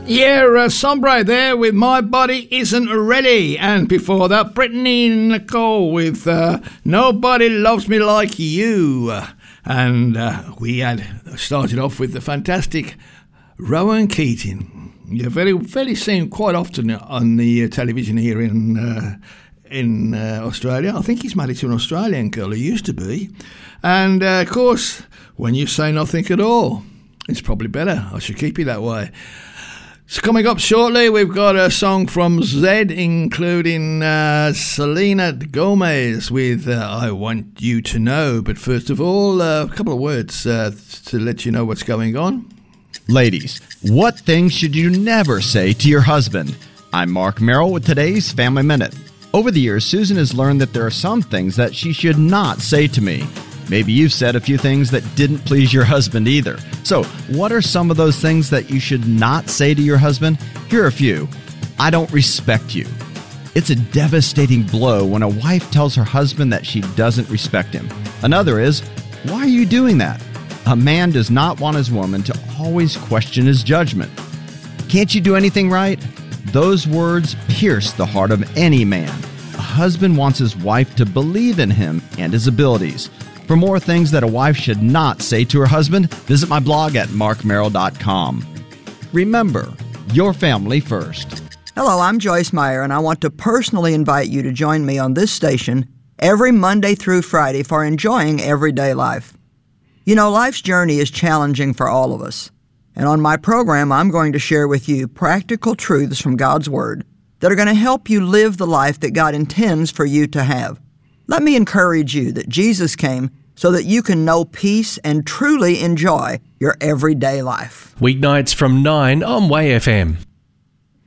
Yeah, Sombre there with My Body Isn't Ready. And before that, Brittany Nicole with Nobody Loves Me Like You. And we had started off with the fantastic Rowan Keating. You're fairly seen quite often on the television here in Australia. I think he's married to an Australian girl, he used to be. And, of course, When You Say Nothing at All, it's probably better. I should keep it that way. So coming up shortly, we've got a song from Zed, including Selena Gomez with I Want You to Know. But first of all, a couple of words to let you know what's going on. Ladies, what things should you never say to your husband? I'm Mark Merrill with today's Family Minute. Over the years, Susan has learned that there are some things that she should not say to me. Maybe you've said a few things that didn't please your husband either. So, what are some of those things that you should not say to your husband? Here are a few. I don't respect you. It's a devastating blow when a wife tells her husband that she doesn't respect him. Another is, why are you doing that? A man does not want his woman to always question his judgment. Can't you do anything right? Those words pierce the heart of any man. A husband wants his wife to believe in him and his abilities. For more things that a wife should not say to her husband, visit my blog at markmerrill.com. Remember, your family first. Hello, I'm Joyce Meyer, and I want to personally invite you to join me on this station every Monday through Friday for enjoying everyday life. You know, life's journey is challenging for all of us. And on my program, I'm going to share with you practical truths from God's Word that are going to help you live the life that God intends for you to have. Let me encourage you that Jesus came so that you can know peace and truly enjoy your everyday life. Weeknights from 9 on Way FM.